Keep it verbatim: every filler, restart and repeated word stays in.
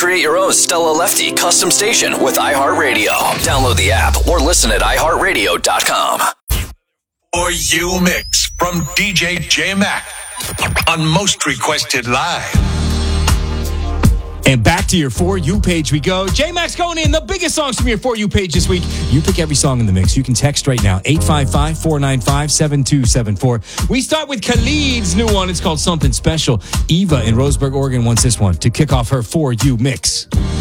create your own Stella Lefty custom station with iHeartRadio. Download the app or listen at i heart radio dot com. For You Mix from D J J-Mac on Most Requested Live. And back to your For You page we go. J-Max going in, the biggest songs from your For You page this week. You pick every song in the mix. You can text right now, eight five five, four nine five, seven two seven four. We start with Khalid's new one. It's called Something Special. Eva in Roseburg, Oregon wants this one to kick off her For You mix.